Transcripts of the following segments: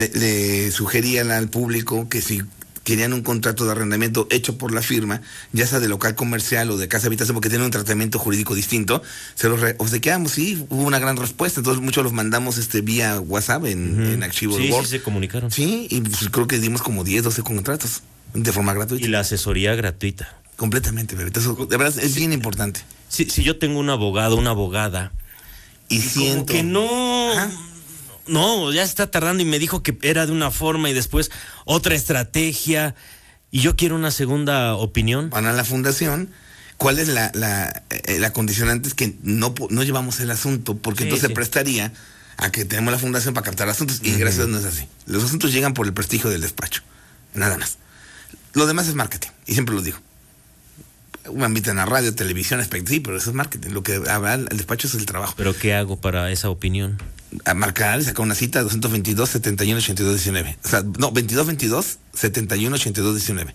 le sugerían al público que si querían un contrato de arrendamiento hecho por la firma, ya sea de local comercial o de casa habitación, porque tiene un tratamiento jurídico distinto, se los obsequiamos. Sí, hubo una gran respuesta, entonces muchos los mandamos vía WhatsApp en archivo de Word. Sí, se comunicaron. Sí, y pues creo que dimos como 10, 12 contratos de forma gratuita. Y la asesoría gratuita. Completamente, Bebeto. Eso de verdad es bien importante. Si yo tengo un abogado, una abogada, y siento como que no... Ajá. No, ya está tardando y me dijo que era de una forma y después otra estrategia y yo quiero una segunda opinión. Van a la fundación, ¿cuál es la condicionante? Es que no llevamos el asunto, porque entonces se prestaría a que tenemos la fundación para captar asuntos y gracias a Dios no es así. Los asuntos llegan por el prestigio del despacho, nada más. Lo demás es marketing, y siempre lo digo. Me invitan a radio, televisión, sí, pero eso es marketing. Lo que habrá el despacho es el trabajo. ¿Pero qué hago para esa opinión? A marcar y sacar una cita 222-71-82-19. O sea, no, 2222-71-82-19.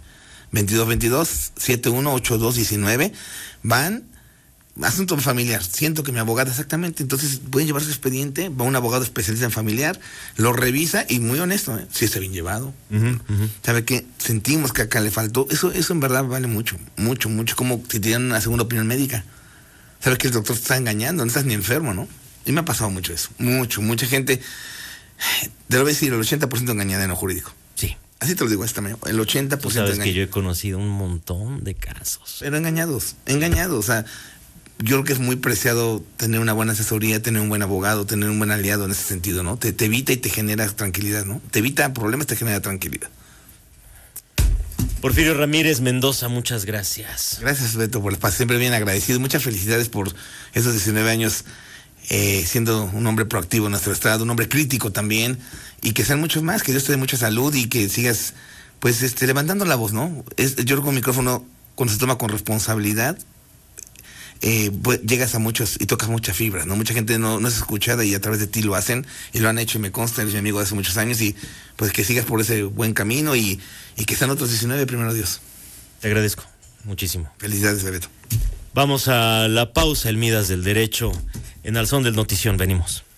2222-71-82-19. Van, asunto familiar. Siento que mi abogada, exactamente. Entonces pueden llevar su expediente, va un abogado especialista en familiar, lo revisa y muy honesto, si está bien llevado. ¿Sabe qué? Sentimos que acá le faltó. Eso en verdad vale mucho, mucho, mucho. Como si te dieran una segunda opinión médica. ¿Sabes que el doctor te está engañando? No estás ni enfermo, ¿no? Y me ha pasado mucho eso. Mucha gente, te lo voy a decir, el 80% engañada en lo jurídico. Sí. Así te lo digo esta mañana. El 80% Tú sabes que yo he conocido un montón de casos. Pero engañados. O sea, yo creo que es muy preciado tener una buena asesoría, tener un buen abogado, tener un buen aliado en ese sentido, ¿no? Te evita y te genera tranquilidad, ¿no? Te evita problemas, te genera tranquilidad. Porfirio Ramírez Mendoza, muchas gracias. Gracias, Beto, por el espacio. Siempre bien agradecido. Muchas felicidades por esos 19 años siendo un hombre proactivo en nuestro estado, un hombre crítico también, y que sean muchos más, que Dios te dé mucha salud y que sigas, pues, levantando la voz, ¿no? Yo creo que un micrófono, cuando se toma con responsabilidad, pues, llegas a muchos y tocas muchas fibras, ¿no? Mucha gente no es escuchada y a través de ti lo hacen y lo han hecho y me consta, eres mi amigo de hace muchos años y pues que sigas por ese buen camino y que sean otros 19, primero Dios. Te agradezco muchísimo. Felicidades, Bebeto. Vamos a la pausa, el Midas del Derecho, en Al Son del Notición, venimos.